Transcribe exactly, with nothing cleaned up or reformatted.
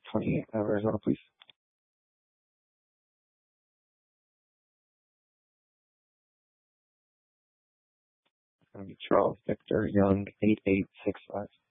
twenty-eight, uh, Arizona, please. It's going to be Charles Victor Young, eight eight six five.